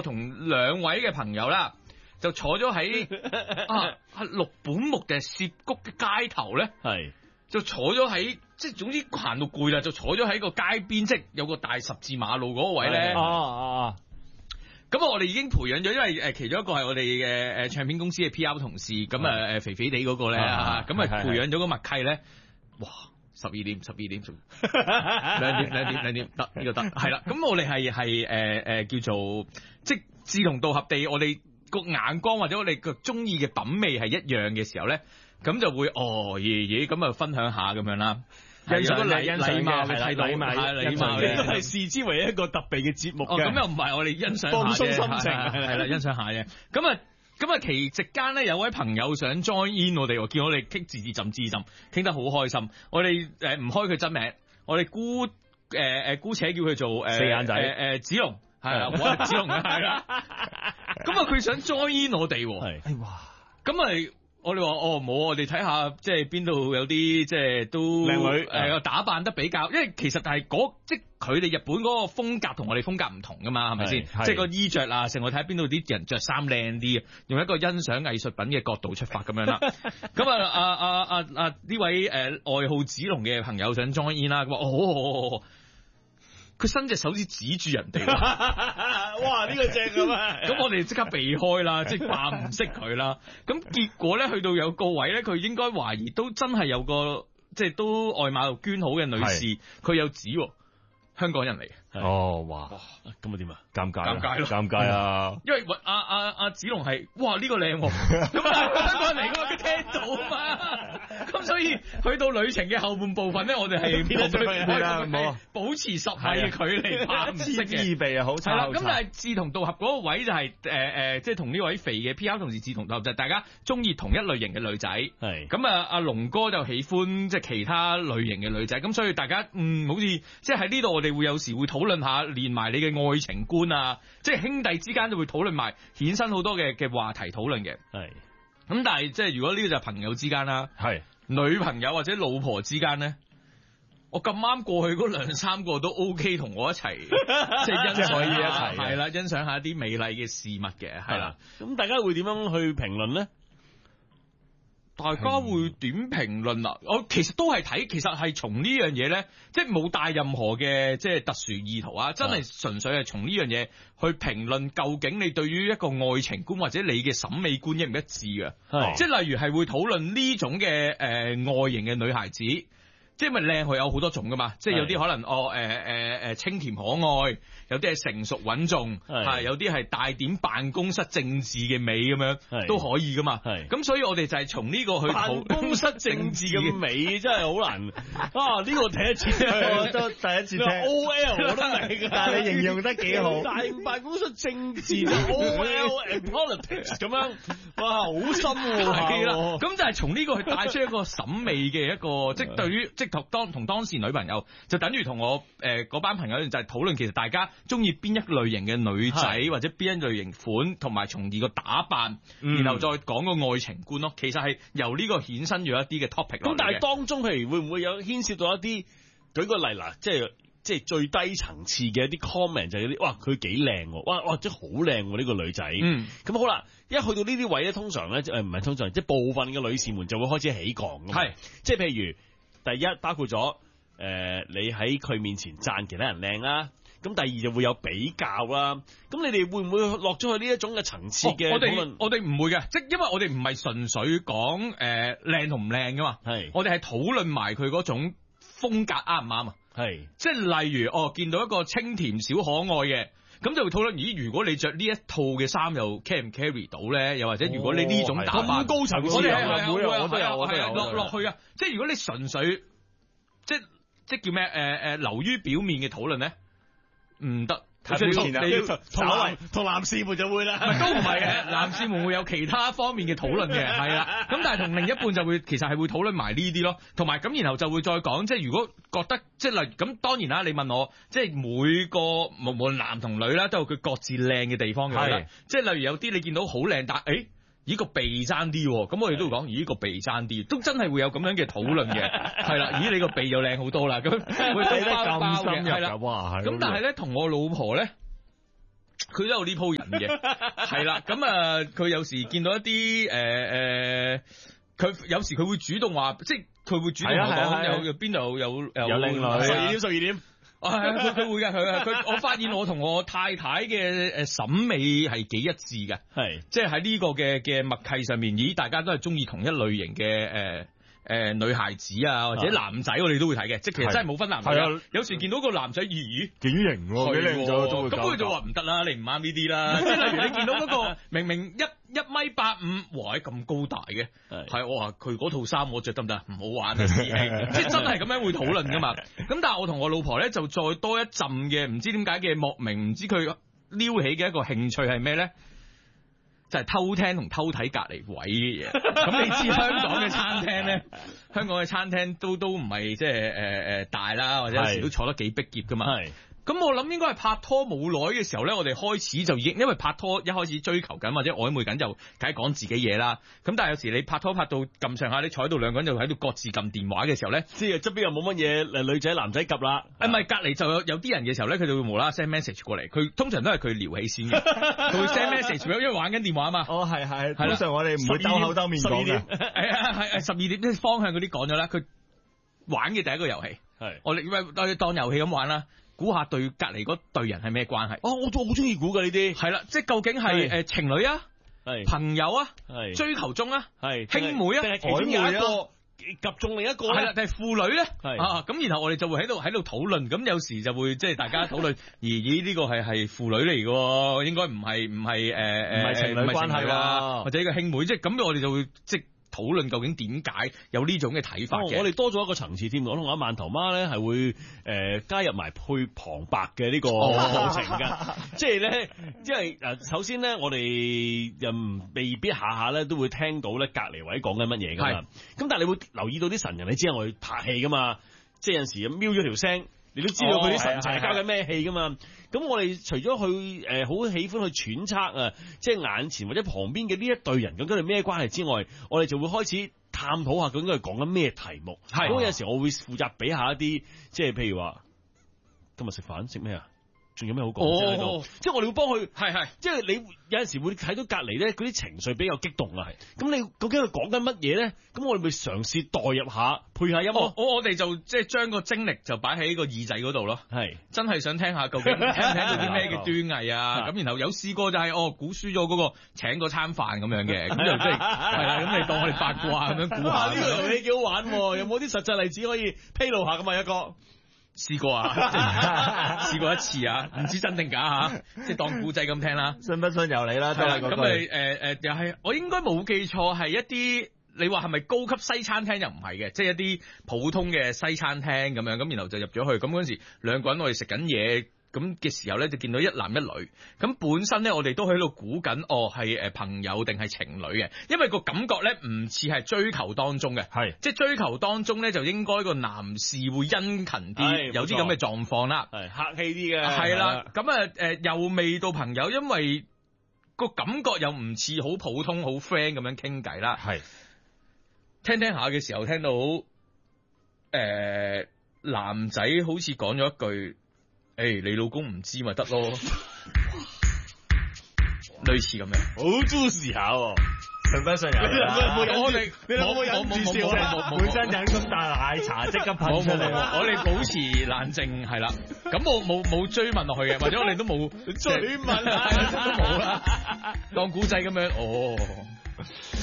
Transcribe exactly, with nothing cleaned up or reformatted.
我同兩位嘅朋友啦，就坐咗喺啊六本木嘅涉谷嘅街頭咧， 係就坐咗喺即係總之行到攰啦，就坐咗喺個街邊，即係有個大十字馬路嗰個位咧。 啊啊！ 咁啊，我哋已經培養咗，因為誒其中一個係我哋嘅誒唱片公司嘅 P R 同事，咁啊誒肥肥地嗰個咧，咁啊培養咗個默契咧，哇！十二點，十二點，兩點，兩點，兩點，得呢個得，係啦。咁我哋係係誒誒叫做即係志同道合地，我哋個眼光或者我哋個中意嘅品味係一樣嘅時候咧，咁就會哦爺爺咁啊分享下咁樣啦。 欣賞有個禮欣賞禮貌嘅嘅態度， 禮貌係禮貌嘅， 嘅， 都係視之為一個特別嘅節目哦， 嘅。 咁又唔係，我哋欣賞放鬆下啫心情係啦，欣賞下嘅。咁啊，咁啊，其席間咧有位朋友想 join in 我哋，見我哋傾字字浸字浸，傾得好開心。我哋誒唔開佢真名，我哋姑誒誒姑且叫佢做誒四眼仔誒誒子龍，係啦，我係子龍嘅，係啦。咁啊，佢想 join in 我哋， 係，哎哇！ 咁咪。我哋話哦冇，我哋睇下即係邊度有啲即係都靚女誒打扮得比較，因為其實係嗰即係佢哋日本嗰個風格同我哋風格唔同噶嘛，係咪先？即係個衣着啊，成我睇下邊度啲人着衫靚啲，用一個欣賞藝術品嘅角度出發咁樣啦。咁啊啊啊啊啊呢位誒愛好子龍嘅朋友想 join in 啦，佢話哦。佢伸隻手指指住人哋， 哇！呢、這個正咁啊！ 咁我哋即刻避開啦，即係扮唔識佢啦。咁結果咧，去到有個位咧，佢應該懷疑都真係有個即係都外貌捐好嘅女士，佢有指香港人嚟嘅。 哦，哇！咁啊點啊？尷尬， 尷尬咯， 尷尬啊！ 因為阿阿阿子龍係哇呢、這個靚喎，咁但係香港人嚟㗎嘛，佢聽到啊嘛，咁所以去到旅程嘅後半部分咧，我哋係邊度冇保持十米嘅距離，怕唔識嘅。 自備啊，好係啦。咁但係志同道合嗰個位就係誒誒，即係同呢位肥嘅 P R 同事志同道合，就係、是、大家中意同一類型嘅女仔。係咁啊，阿龍哥就喜歡即係其他類型嘅女仔，咁所以大家嗯好似即係喺呢度我哋會有時會討論下，連埋你嘅愛情觀啊，即係兄弟之間都會討論埋，衍生好多嘅嘅話題討論嘅。係咁，但係即係如果呢個就係朋友之間啦，係女朋友或者老婆之間咧，我咁啱過去嗰兩三個都 OK， 同我一齊即係欣賞可以一齊，係啦，欣賞下一啲美麗嘅事物嘅，係啦。 咁大家會點樣去評論咧？ 大家會點評論啊？我其實都係睇，其實係從呢樣嘢咧，即係冇帶任何嘅即係特殊意圖啊！真係純粹係從呢樣嘢去評論，究竟你對於一個愛情觀或者你嘅審美觀一唔一致嘅？係即係例如係會討論呢種嘅誒、呃、外形嘅女孩子。即係咪靚佢有好多種噶嘛？即係有啲可能哦誒誒誒清甜可愛，有啲係成熟穩重，係有啲係帶點辦公室政治嘅美咁樣都可以噶嘛。係咁，所以我哋就係從呢個去辦公室政治嘅美真係好難啊！呢、這個第一次我都第一次聽 O L 我都明，但係你形容得幾好。大辦公室政治 O L and politics 咁樣，哇好深喎、啊！ 係啦，咁就係從呢個去帶出一個審美嘅一個，即係對於即係當同當時女朋友，就等於同我誒嗰、呃、班朋友就係討論，其實大家中意邊一類型嘅女仔，或者邊一類型款，同埋從而個打扮，嗯、然後再講個愛情觀咯。其實係由呢個衍生咗一啲嘅 topic。咁但係當中譬如會唔會有牽涉到一啲？舉個例嗱，即係即係最低層次嘅一啲 comment 就係啲哇佢幾靚，哇哇真係好靚呢個女仔。嗯，咁好啦，一去到呢啲位咧，通常咧誒唔係通常，即係部分嘅女士們就會開始起降㗎嘛。係，即係譬如。第一包括咗誒、呃，你喺佢面前讚其他人靚啦，咁第二就會有比較啦。咁你哋會唔會落咗去呢一種嘅層次嘅討論？我哋唔會嘅，即係因為我哋唔係純粹講誒靚同唔靚噶嘛。係，我哋係討論埋佢嗰種風格啱唔啱啊？係，即係例如哦，見到一個清甜小可愛嘅。咁就會討論，咦？如果你着呢一套嘅衫又 carry 唔 carry 到咧？又或者如果你呢種打扮咁高層次，我哋係會啊，我都有，我都有落落去啊！即係如果你純粹即即叫咩？誒、呃、誒，流於表面嘅討論咧，唔得。同同同男士們就會啦，都唔係嘅，男士們會有其他方面嘅討論嘅，係啦。咁但係同另一半就會其實係會討論埋呢啲咯，同埋咁然後就會再講，即係如果覺得即係例如咁，當然啦，你問我即係每個無論男同女啦，都有佢各自靚嘅地方嘅啦。即係例如有啲你見到好靚，但誒。咦個鼻爭啲，咁我哋都會講，咦個鼻爭啲，都真係會有咁樣嘅討論嘅，係啦，咦你個鼻又靚好多啦，咁會睇得咁深入嘅，係啦，哇，咁但係咧同我老婆咧， 佢都有呢鋪人嘅，係啦。咁啊，佢有時見到一啲誒誒，佢、呃、有時佢會主動話，即係佢會主動同我講有邊度有有有靚女，十二點十二點。 啊，係佢佢會嘅，佢啊，佢我發現我同我太太嘅誒審美係幾一致嘅，係即係喺呢個嘅嘅默契上面，咦，大家都係中意同一類型嘅誒。呃誒、呃，女孩子啊，或者男仔，我哋都會睇嘅，即係其實真係冇分男仔。有時見到個男仔，咦，幾型喎，幾靚咗，咁佢就話唔得啦，你唔啱呢啲啦。即係例如你見到嗰個明明一一米八五，哇，咁高大嘅，係我話佢嗰套衫我着得唔得？唔好玩啊，師兄，即係真係咁樣會討論噶嘛。咁但係我同我老婆咧就再多一陣嘅，唔知點解嘅莫名，唔知佢撩起嘅一個興趣係咩咧？就係偷聽同偷睇隔離位嘅嘢，咁你知香港嘅餐廳咧，香港嘅餐廳都都唔係即係誒誒大啦，或者有時都坐得幾逼夾噶嘛。咁我諗應該係拍拖冇耐嘅時候咧，我哋開始就已經，因為拍拖一開始追求緊或者曖昧緊就梗係講自己嘢啦。咁但係有時你拍拖拍到咁上下，你坐喺度兩個人就喺度各自撳電話嘅時候咧， 即係側邊又冇乜嘢誒女仔男仔夾啦。 誒唔係隔離就有有啲人嘅時候咧，佢就會無啦啦 send message 過嚟，佢通常都係佢撩起先嘅，佢會 send message，因為玩緊電話啊嘛。 哦係係，通常我哋唔會兜口兜面講嘅。 係啊係係十二點即係方向嗰啲講咗啦，佢玩嘅第一個遊戲係我哋我哋當遊戲咁玩啦。估下對隔離嗰對人係咩關係？ 哦，我我好中意估㗎呢啲。係啦，即係究竟係誒情侶啊，係朋友啊，係追求中啊，係兄妹啊， 定係其中有一個及中另一個係啦，定係父女咧？係啊，咁然後我哋就會喺度喺度討論，咁有時就會即係大家討論，咦咦呢個係係父女嚟嘅，應該唔係唔係誒誒唔係情侶關係啦， 或者一個兄妹，即係咁我哋就會即討論究竟點解有呢種嘅睇法嘅、 哦，我哋多咗一個層次添。我同阿饅頭媽咧係會誒、呃、加入埋配旁白嘅呢個過程㗎，即係咧，因為誒首先咧，我哋又未必下下咧都會聽到咧隔離位講緊乜嘢㗎嘛。咁但係你會留意到啲神人，你知我哋拍戲㗎嘛，即係有陣時瞄咗條聲。你都知道佢啲神柴交緊咩戲噶嘛？咁、哦、我哋除咗去誒好、呃、喜歡去揣測啊，即係眼前或者旁邊嘅呢一對人究竟係咩關係之外，我哋就會開始探討下究竟係講緊咩題目。係，咁有陣時我會負責俾下一啲，即係譬如話今日食飯食咩啊？仲有咩好講？哦，即係我哋會幫佢，係係，即係你有陣時會睇到隔離咧，嗰啲情緒比較激動啊，係。咁你究竟佢講緊乜嘢咧？咁我哋咪嘗試代入下，配下音樂。哦、我我哋就即係將個精力就擺喺個耳仔嗰度咯。係，真係想聽下究竟聽唔聽到啲咩嘅端倪啊？咁然後有試過就係、是、哦，估輸咗嗰個請嗰餐飯咁樣嘅，咁就即係係啦。咁你當我哋八卦咁樣估下。呢個遊戲幾好玩喎！有冇啲實際例子可以披露下咁啊？一個。試過啊，試過一次啊，唔知真定假吓，即係當古仔咁聽啦。信不信由你啦，都係咁咪誒誒，又係我應該冇記錯，係一啲你話係咪高級西餐廳又唔係嘅，即係一啲普通嘅西餐廳咁樣，咁然後就入咗去，咁嗰陣時兩個人我哋食緊嘢。咁嘅時候咧，就見到一男一女。咁本身咧，我哋都喺度估緊，哦，係誒朋友定係情侶嘅，因為個感覺咧唔似係追求當中嘅，係即係追求當中咧就應該個男士會殷勤啲，有啲咁嘅狀況啦，係客氣啲嘅，係啦。咁啊誒又未到朋友，因為個感覺又唔似好普通好 friend 咁樣傾偈啦，係聽聽下嘅時候聽到誒、呃、男仔好似講咗一句。誒、hey，你老公唔知咪得咯，類似咁樣，好 juicy 下喎，信不信由你。我哋你有冇忍住笑啫？本身飲咁大奶茶即刻噴出嚟。我哋保持冷靜係啦，咁我冇冇追問落去嘅，或者我哋都冇追問，都冇啦，當古仔咁樣哦。